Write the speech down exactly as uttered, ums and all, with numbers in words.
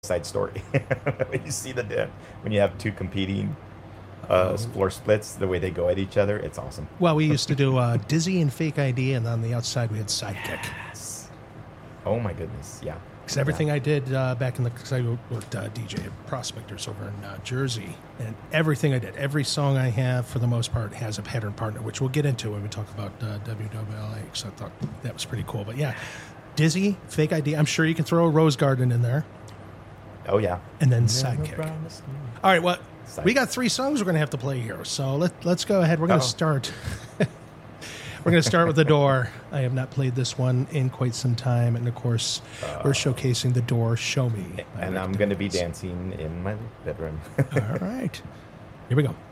Side Story. When you see the when you have two competing uh, floor splits, the way they go at each other, it's awesome. Well, we used to do uh, Dizzy and Fake I D, and on the outside we had Sidekick. Yes. Oh my goodness, yeah. Because everything yeah. I did uh, back in the, because I worked uh, D J at Prospectors over in uh, Jersey, and everything I did, every song I have, for the most part, has a pattern partner, which we'll get into when we talk about uh, W W L A, because I thought that was pretty cool. But yeah, Dizzy, Fake I D, I'm sure you can throw a Rose Garden in there. Oh, yeah. And then Sidekick. All right, well, Sidekick. We got three songs we're going to have to play here, so let, let's go ahead. We're going to start. We're going to start with The Door. I have not played this one in quite some time, and of course, uh, we're showcasing The Door, Show Me. And I'm going to be dancing in my bedroom. All right. Here we go.